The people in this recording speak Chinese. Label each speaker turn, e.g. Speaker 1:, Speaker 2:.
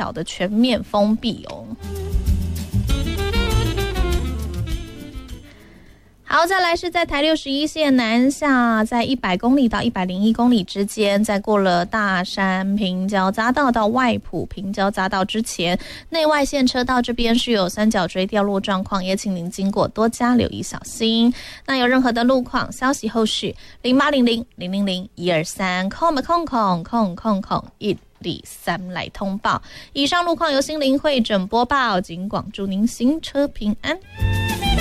Speaker 1: 桥的全面封闭哦。好，再来是在台61线南下，在100公里到101公里之间，在过了大山平交匝道到外埔平交匝道之前，内外线车道这边是有三角锥掉落状况，也请您经过多加留意小心。那有任何的路况消息后续0800000123123来通报。以上路况由心灵会诊播报，警广祝您行车平安。